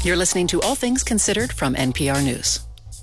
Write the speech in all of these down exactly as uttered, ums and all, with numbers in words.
You're listening to All Things Considered from N P R News.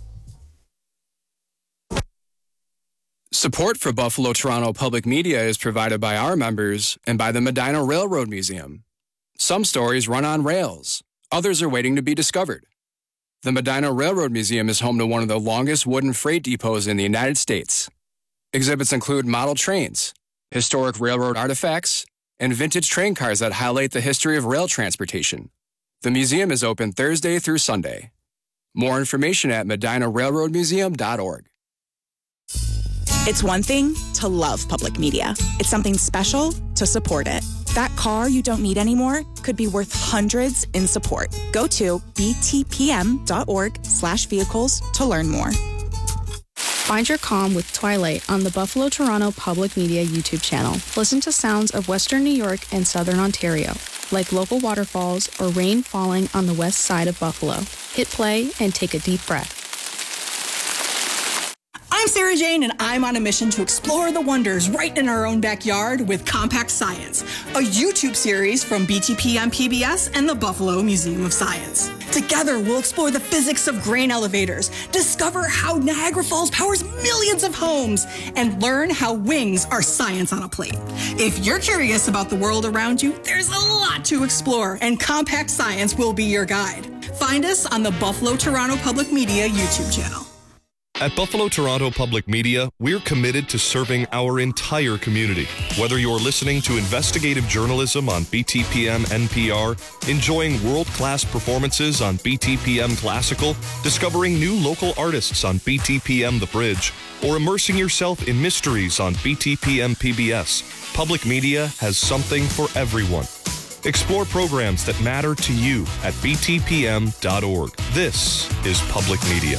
Support for Buffalo Toronto Public Media is provided by our members and by the Medina Railroad Museum. Some stories run on rails. Others are waiting to be discovered. The Medina Railroad Museum is home to one of the longest wooden freight depots in the United States. Exhibits include model trains, historic railroad artifacts, and vintage train cars that highlight the history of rail transportation. The museum is open Thursday through Sunday. More information at medina railroad museum dot org. It's one thing to love public media. It's something special to support it. That car you don't need anymore could be worth hundreds in support. Go to b t p m dot org slash vehicles to learn more. Find your calm with Twilight on the Buffalo Toronto Public Media YouTube channel. Listen to sounds of Western New York and Southern Ontario, like local waterfalls or rain falling on the west side of Buffalo. Hit play and take a deep breath. I'm Sarah Jane, and I'm on a mission to explore the wonders right in our own backyard with Compact Science, a YouTube series from B T P on P B S and the Buffalo Museum of Science. Together, we'll explore the physics of grain elevators, discover how Niagara Falls powers millions of homes, and learn how wings are science on a plate. If you're curious about the world around you, there's a lot to explore, and Compact Science will be your guide. Find us on the Buffalo Toronto Public Media YouTube channel. At Buffalo Toronto Public Media, we're committed to serving our entire community. Whether you're listening to investigative journalism on B T P M N P R, enjoying world-class performances on B T P M Classical, discovering new local artists on B T P M The Bridge, or immersing yourself in mysteries on B T P M P B S, Public Media has something for everyone. Explore programs that matter to you at b t p m dot org. This is Public Media.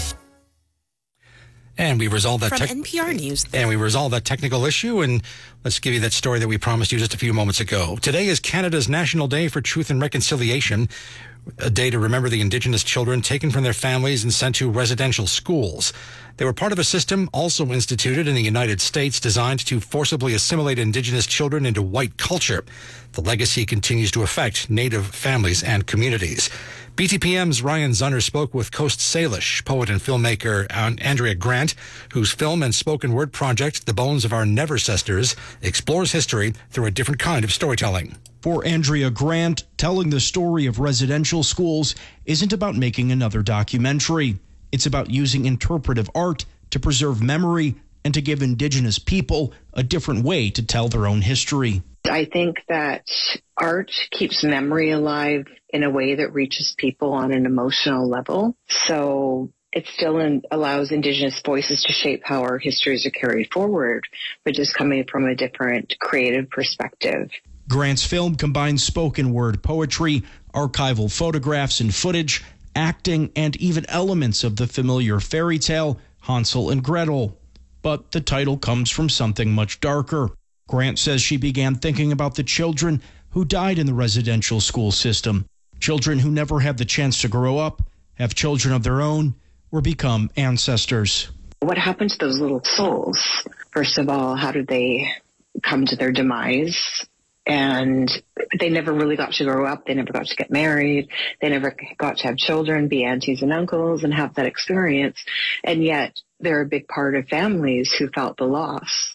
And we resolved that From tech- N P R News. And we resolved that technical issue, and let's give you that story that we promised you just a few moments ago. Today is Canada's National Day for Truth and Reconciliation, a day to remember the Indigenous children taken from their families and sent to residential schools. They were part of a system also instituted in the United States designed to forcibly assimilate Indigenous children into white culture. The legacy continues to affect Native families and communities. B T P M's Ryan Zunner spoke with Coast Salish, poet and filmmaker Andrea Grant, whose film and spoken word project, The Bones of Our Nevercestors, explores history through a different kind of storytelling. For Andrea Grant, telling the story of residential schools isn't about making another documentary. It's about using interpretive art to preserve memory and to give Indigenous people a different way to tell their own history. I think that art keeps memory alive in a way that reaches people on an emotional level. So it still in, allows Indigenous voices to shape how our histories are carried forward, but just coming from a different creative perspective. Grant's film combines spoken word poetry, archival photographs and footage, acting, and even elements of the familiar fairy tale Hansel and Gretel. But the title comes from something much darker. Grant says she began thinking about the children who died in the residential school system, children who never had the chance to grow up, have children of their own, or become ancestors. What happened to those little souls? First of all, how did they come to their demise? And they never really got to grow up. They never got to get married. They never got to have children, be aunties and uncles, and have that experience. And yet they're a big part of families who felt the loss.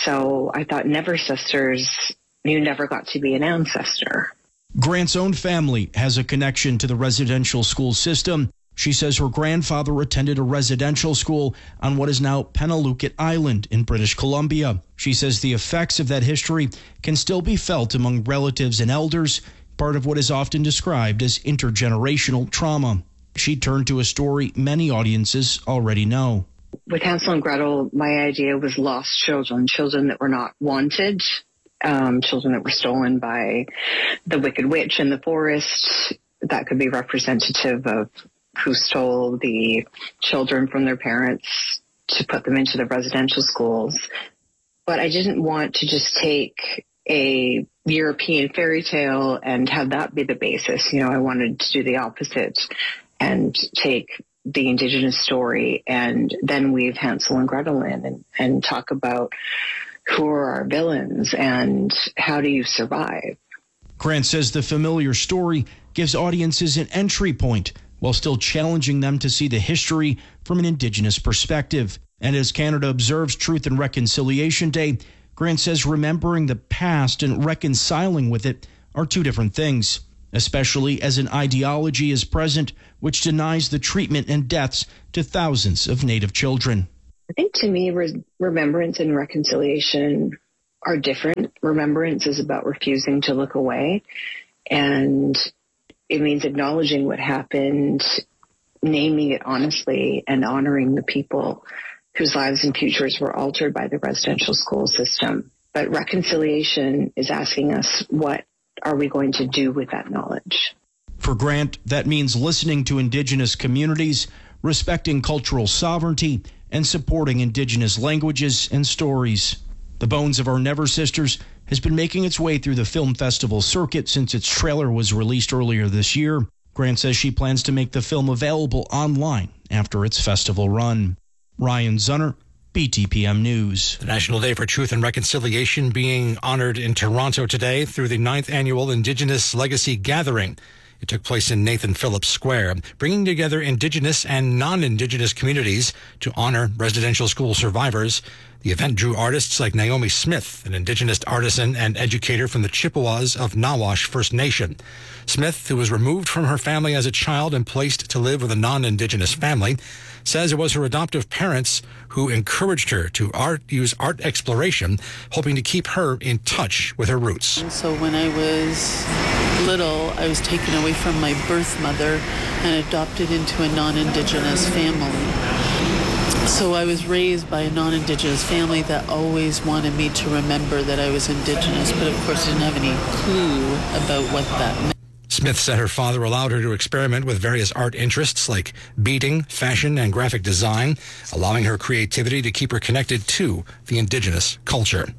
So I thought Nevercestors, you never got to be an ancestor. Grant's own family has a connection to the residential school system. She says her grandfather attended a residential school on what is now Peneluket Island in British Columbia. She says the effects of that history can still be felt among relatives and elders, part of what is often described as intergenerational trauma. She turned to a story many audiences already know. With Hansel and Gretel, my idea was lost children, children that were not wanted, um, children that were stolen by the Wicked Witch in the forest. That could be representative of who stole the children from their parents to put them into the residential schools. But I didn't want to just take a European fairy tale and have that be the basis. You know, I wanted to do the opposite and take the Indigenous story and then weave Hansel and Gretel in and, and talk about who are our villains and how do you survive. Grant says the familiar story gives audiences an entry point while still challenging them to see the history from an Indigenous perspective. And as Canada observes Truth and Reconciliation Day, Grant says remembering the past and reconciling with it are two different things, especially as an ideology is present which denies the treatment and deaths to thousands of Native children. I think to me, re- remembrance and reconciliation are different. Remembrance is about refusing to look away, and it means acknowledging what happened, naming it honestly, and honoring the people whose lives and futures were altered by the residential school system. But reconciliation is asking us, what are we going to do with that knowledge? For Grant, that means listening to Indigenous communities, respecting cultural sovereignty, and supporting Indigenous languages and stories. The Bones of Our Never Sisters has been making its way through the film festival circuit since its trailer was released earlier this year. Grant says she plans to make the film available online after its festival run. Ryan Zunner, B T P M News. The National Day for Truth and Reconciliation being honored in Toronto today through the ninth Annual Indigenous Legacy Gathering. It took place in Nathan Phillips Square, bringing together Indigenous and non-Indigenous communities to honor residential school survivors. The event drew artists like Naomi Smith, an Indigenous artisan and educator from the Chippewas of Nawash First Nation. Smith, who was removed from her family as a child and placed to live with a non-Indigenous family, says it was her adoptive parents who encouraged her to art, use art exploration, hoping to keep her in touch with her roots. And so when I was little, I was taken away from my birth mother and adopted into a non-Indigenous family. So I was raised by a non-Indigenous family that always wanted me to remember that I was Indigenous, but of course I didn't have any clue about what that meant. Smith said her father allowed her to experiment with various art interests like beading, fashion, and graphic design, allowing her creativity to keep her connected to the Indigenous culture.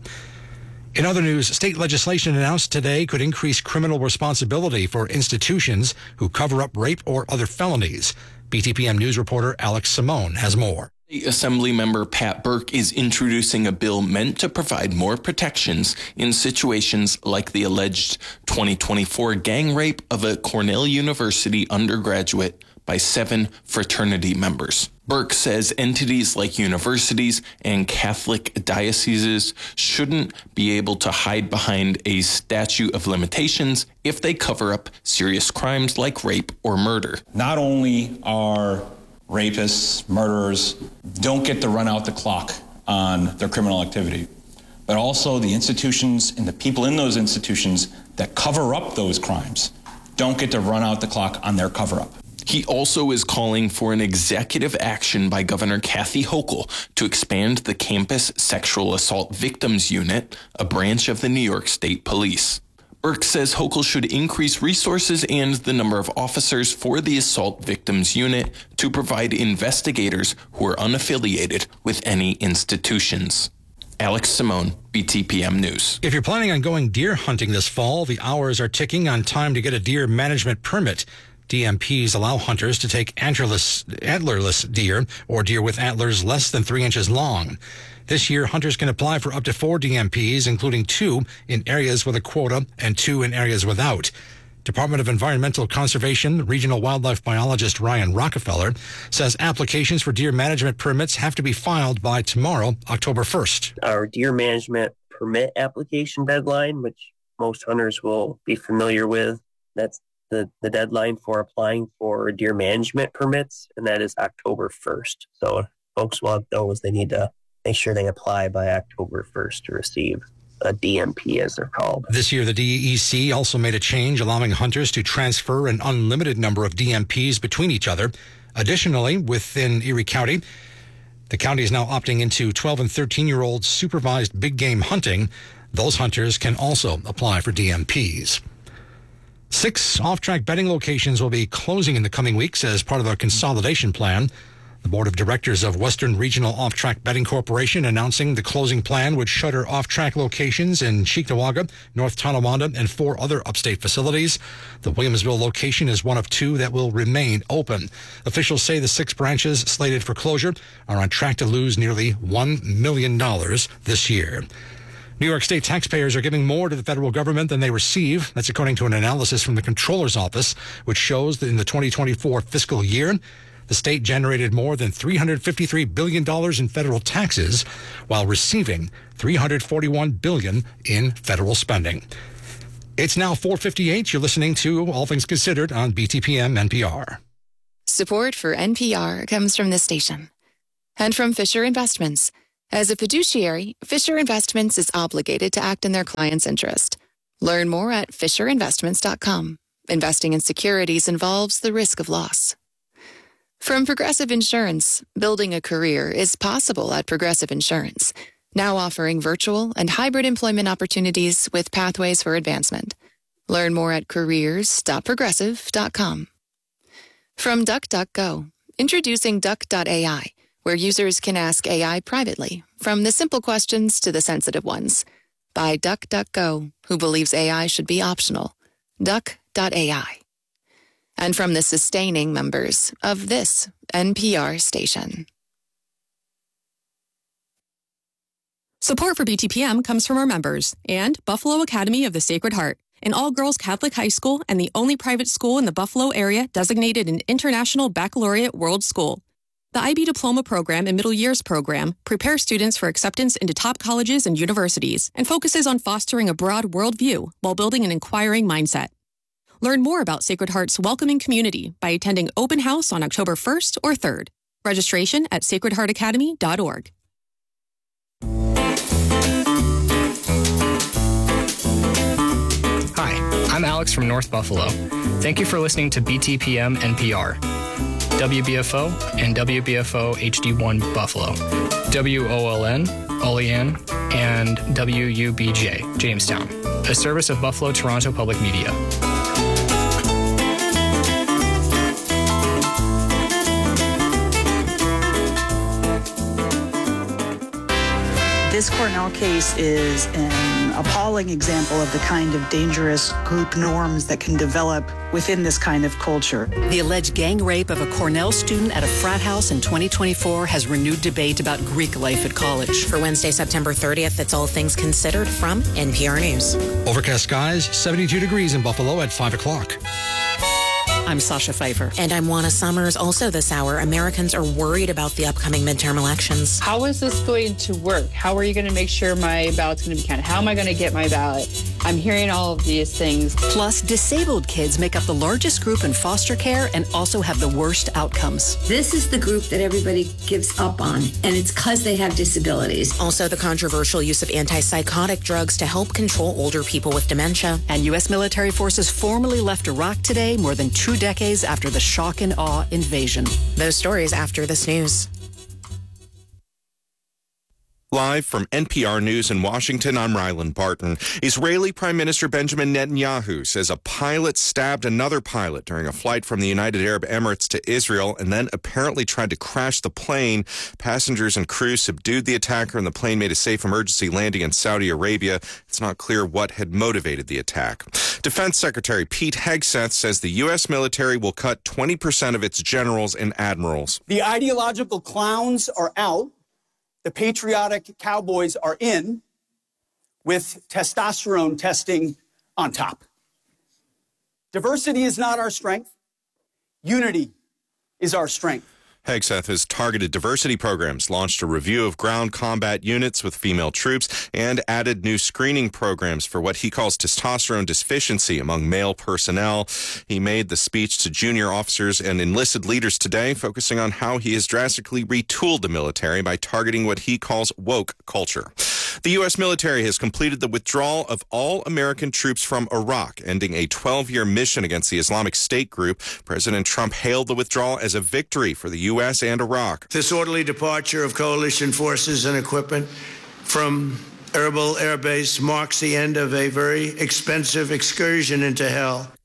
In other news, state legislation announced today could increase criminal responsibility for institutions who cover up rape or other felonies. B T P M News reporter Alex Simone has more. Assemblymember Pat Burke is introducing a bill meant to provide more protections in situations like the alleged twenty twenty-four gang rape of a Cornell University undergraduate by seven fraternity members. Burke says entities like universities and Catholic dioceses shouldn't be able to hide behind a statute of limitations if they cover up serious crimes like rape or murder. Not only are rapists, murderers, don't get to run out the clock on their criminal activity, but also the institutions and the people in those institutions that cover up those crimes don't get to run out the clock on their cover-up. He also is calling for an executive action by Governor Kathy Hochul to expand the Campus Sexual Assault Victims Unit, a branch of the New York State Police. Burke says Hochul should increase resources and the number of officers for the Assault Victims Unit to provide investigators who are unaffiliated with any institutions. Alex Simone, B T P M News. If you're planning on going deer hunting this fall, the hours are ticking on time to get a deer management permit. D M Ps allow hunters to take antlerless, antlerless deer or deer with antlers less than three inches long. This year, hunters can apply for up to four D M Ps, including two in areas with a quota and two in areas without. Department of Environmental Conservation Regional Wildlife Biologist Ryan Rockefeller says applications for deer management permits have to be filed by tomorrow, October first. Our deer management permit application deadline, which most hunters will be familiar with, that's the, the deadline for applying for deer management permits, and that is October first. So folks want those, they need to make sure they apply by October first to receive a D M P, as they're called. This year, the D E C also made a change allowing hunters to transfer an unlimited number of D M Ps between each other. Additionally, within Erie County, the county is now opting into twelve and thirteen-year-old supervised big game hunting. Those hunters can also apply for D M Ps. Six off-track betting locations will be closing in the coming weeks as part of a consolidation plan. The Board of Directors of Western Regional Off-Track Betting Corporation announcing the closing plan would shutter off-track locations in Cheektowaga, North Tonawanda, and four other upstate facilities. The Williamsville location is one of two that will remain open. Officials say the six branches slated for closure are on track to lose nearly one million dollars this year. New York State taxpayers are giving more to the federal government than they receive. That's according to an analysis from the Comptroller's Office, which shows that in the twenty twenty-four fiscal year, the state generated more than three hundred fifty-three billion dollars in federal taxes while receiving three hundred forty-one billion dollars in federal spending. It's now four fifty-eight. You're listening to All Things Considered on B T P M N P R. Support for N P R comes from this station and from Fisher Investments. As a fiduciary, Fisher Investments is obligated to act in their client's interest. Learn more at fisher investments dot com. Investing in securities involves the risk of loss. From Progressive Insurance, building a career is possible at Progressive Insurance, now offering virtual and hybrid employment opportunities with pathways for advancement. Learn more at careers dot progressive dot com. From DuckDuckGo, introducing Duck dot A I, where users can ask A I privately, from the simple questions to the sensitive ones. By DuckDuckGo, who believes A I should be optional. Duck dot A I. And from the sustaining members of this N P R station. Support for B T P M comes from our members and Buffalo Academy of the Sacred Heart, an all-girls Catholic high school and the only private school in the Buffalo area designated an International Baccalaureate World School. The I B Diploma Program and Middle Years Program prepares students for acceptance into top colleges and universities and focuses on fostering a broad worldview while building an inquiring mindset. Learn more about Sacred Heart's welcoming community by attending Open House on October first or third. Registration at sacred heart academy dot org. Hi, I'm Alex from North Buffalo. Thank you for listening to B T P M N P R, W B F O and W B F O H D one Buffalo, W O L N, Olean, and W U B J, Jamestown, a service of Buffalo Toronto Public Media. This Cornell case is an appalling example of the kind of dangerous group norms that can develop within this kind of culture. The alleged gang rape of a Cornell student at a frat house in twenty twenty-four has renewed debate about Greek life at college. For Wednesday, September thirtieth, it's All Things Considered from N P R News. Overcast skies, seventy-two degrees in Buffalo at five o'clock. I'm Sasha Pfeiffer. And I'm Juana Summers. Also this hour, Americans are worried about the upcoming midterm elections. How is this going to work? How are you going to make sure my ballot's going to be counted? How am I going to get my ballot? I'm hearing all of these things. Plus, disabled kids make up the largest group in foster care and also have the worst outcomes. This is the group that everybody gives up on, and it's because they have disabilities. Also, the controversial use of antipsychotic drugs to help control older people with dementia. And U S military forces formally left Iraq today, more than two decades after the shock and awe invasion. Those stories after this news. Live from N P R News in Washington, I'm Rylan Barton. Israeli Prime Minister Benjamin Netanyahu says a pilot stabbed another pilot during a flight from the United Arab Emirates to Israel and then apparently tried to crash the plane. Passengers and crew subdued the attacker and the plane made a safe emergency landing in Saudi Arabia. It's not clear what had motivated the attack. Defense Secretary Pete Hegseth says the U S military will cut twenty percent of its generals and admirals. The ideological clowns are out. The patriotic cowboys are in, with testosterone testing on top. Diversity is not our strength. Unity is our strength. Hegseth has targeted diversity programs, launched a review of ground combat units with female troops, and added new screening programs for what he calls testosterone deficiency among male personnel. He made the speech to junior officers and enlisted leaders today, focusing on how he has drastically retooled the military by targeting what he calls woke culture. The U S military has completed the withdrawal of all American troops from Iraq, ending a twelve-year mission against the Islamic State group. President Trump hailed the withdrawal as a victory for the U S and Iraq. This orderly departure of coalition forces and equipment from Erbil Air Base marks the end of a very expensive excursion into hell.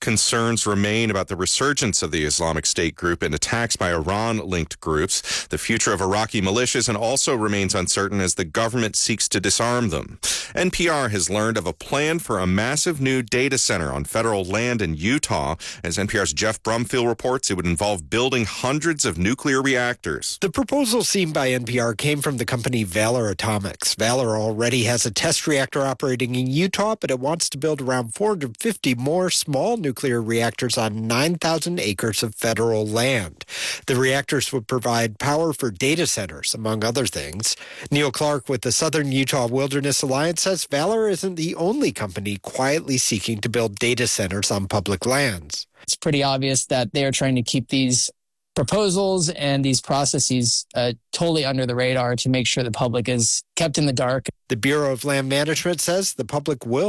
Concerns remain about the resurgence of the Islamic State group and attacks by Iran-linked groups. The future of Iraqi militias and also remains uncertain as the government seeks to disarm them. N P R has learned of a plan for a massive new data center on federal land in Utah. As N P R's Jeff Brumfield reports, it would involve building hundreds of nuclear reactors. The proposal seen by N P R came from the company Valor Atomics. Valor already has a test reactor operating in Utah, but it wants to build around four hundred fifty more small nuclear reactors on nine thousand acres of federal land. The reactors would provide power for data centers, among other things. Neil Clark with the Southern Utah Wilderness Alliance says Valor isn't the only company quietly seeking to build data centers on public lands. It's pretty obvious that they are trying to keep these proposals and these processes uh, totally under the radar to make sure the public is kept in the dark. The Bureau of Land Management says the public will